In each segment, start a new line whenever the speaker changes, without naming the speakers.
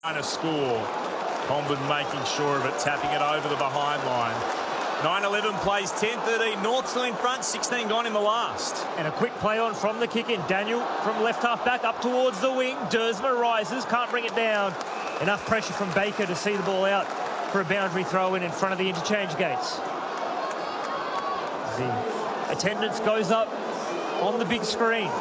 Trying to score. Comben making sure of it, tapping it over the behind line. 9-11 plays 10-13. North still in front, 16 gone in the last.
And a quick play on from the kick-in. Daniel from left half back up towards the wing. Dersma rises, can't bring it down. Enough pressure from Baker to see the ball out for a boundary throw in front of the interchange gates. The attendance goes up on the big screen.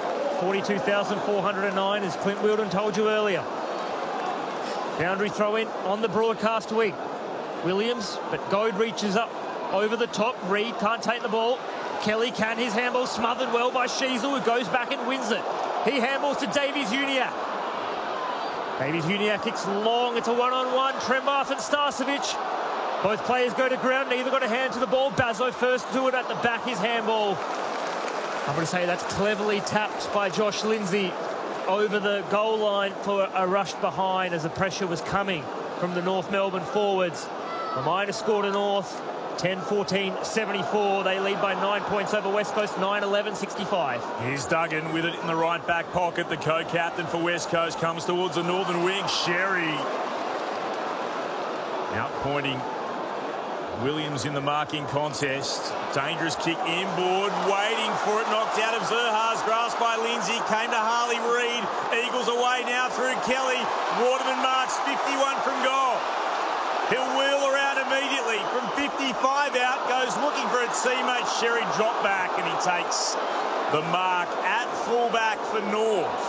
42,409, as Clint Wheeldon told you earlier. Boundary throw in on the broadcast wing. Williams, but Goad reaches up over the top. Reed can't take the ball. Kelly can. His handball smothered well by Sheasel, who goes back and wins it. He handballs to Davies-Uniacke. Davies-Uniacke kicks long. It's a one-on-one. Trembath and Starcevic. Both players go to ground. Neither got a hand to the ball. Bazzo first to it at the back. His handball. I'm going to say that's cleverly tapped by Josh Lindsay over the goal line for a rush behind as the pressure was coming from the North Melbourne forwards. Reminder score to North, 10-14-74. They lead by 9 points over West Coast, 9-11-65.
Here's Duggan with it in the right back pocket. The co-captain for West Coast comes towards the northern wing. Sherry out pointing Williams in the marking contest. Dangerous kick inboard, waiting for it, knocked out of Zerha's grasp by Lindsay. Came to Harley Reid. Eagles away now through Kelly. Waterman marks 51 from goal. He'll wheel around immediately from 55 out, goes looking for its teammate. Sherry drop back and he takes the mark at fullback for North.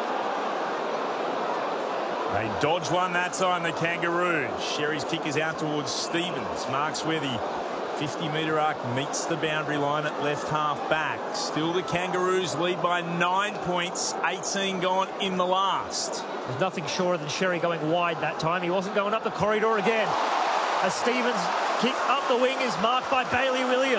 They dodge one that time, the Kangaroos. Sherry's kick is out towards Stevens. Marks where the 50-metre arc meets the boundary line at left half back. Still the Kangaroos lead by 9 points, 18 gone in the last.
There's nothing shorter than Sherry going wide that time. He wasn't going up the corridor again. As Stevens' kick up the wing is marked by Bailey Williams.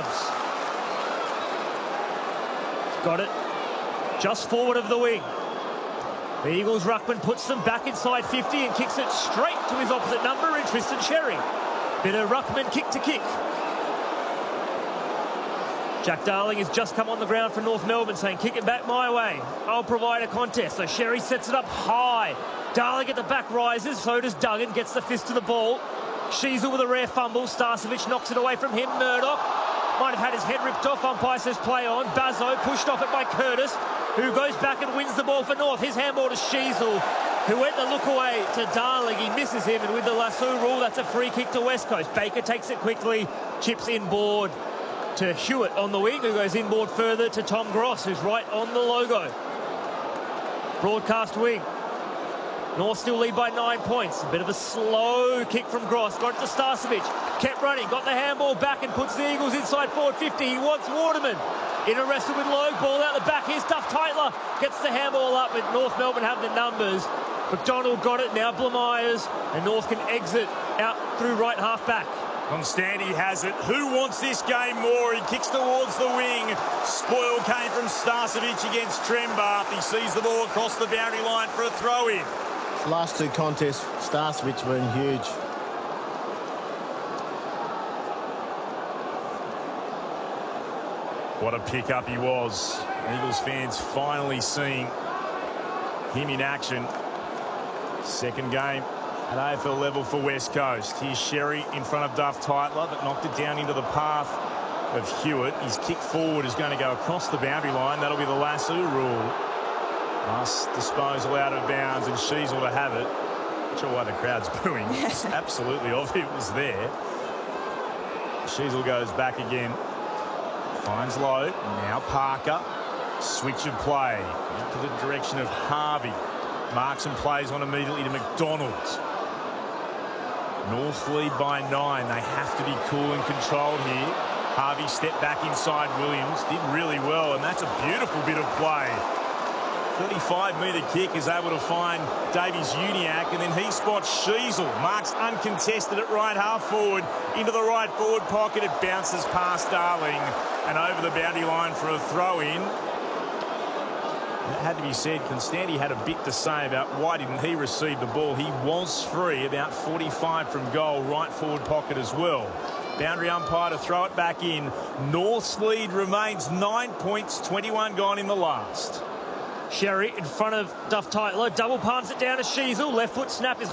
Got it just forward of the wing. The Eagles ruckman puts them back inside 50 and kicks it straight to his opposite number in Tristan Sherry. Bit of ruckman kick to kick. Jack Darling has just come on the ground for North Melbourne saying, kick it back my way. I'll provide a contest. So Sherry sets it up high. Darling at the back rises. So does Duggan. Gets the fist to the ball. Sheasel with a rare fumble. Starcevic knocks it away from him. Murdoch might have had his head ripped off. Umpire says play on. Bazzo pushed off it by Curtis, who goes back and wins the ball for North. His handball to Sheasel, who went the look away to Darling. He misses him, and with the lasso rule, that's a free kick to West Coast. Baker takes it quickly, chips inboard to Hewitt on the wing, who goes inboard further to Tom Gross, who's right on the logo. Broadcast wing. North still lead by 9 points. A bit of a slow kick from Gross. Got it to Starcevic. Kept running. Got the handball back and puts the Eagles inside forward 50. He wants Waterman. In a wrestle with Logue. Ball out the back. Here's Duff Tytler. Gets the handball up, but North Melbourne have the numbers. McDonald got it. Now Blamires. And North can exit out through right half back.
Constanti has it. Who wants this game more? He kicks towards the wing. Spoil came from Starcevic against Trembath. He sees the ball across the boundary line for a throw-in.
Last two contests, Starcevic were huge.
What a pick-up he was. Eagles fans finally seeing him in action. Second game at AFL level for West Coast. Here's Sherry in front of Duff Tytler, but knocked it down into the path of Hewitt. His kick forward is going to go across the boundary line. That'll be the lasso rule. Last disposal out of bounds, and Sheasel to have it. Not sure why the crowd's booing. It's absolutely obvious it was there. Sheasel goes back again. Finds Lowe. Now Parker. Switch of play into the direction of Harvey. Marks and plays on immediately to McDonald. North lead by 9. They have to be cool and controlled here. Harvey stepped back inside Williams. Did really well, and that's a beautiful bit of play. 45-metre kick is able to find Davies-Uniacke, and then he spots Sheasel. Marks uncontested at right half forward into the right forward pocket. It bounces past Darling and over the boundary line for a throw-in. It had to be said, Constanti had a bit to say about why didn't he receive the ball. He was free, about 45 from goal, right forward pocket as well. Boundary umpire to throw it back in. North's lead remains 9 points, 21 gone in the last.
Sherry in front of Duff Tytler. Double palms it down to Sheasel. Left foot snap is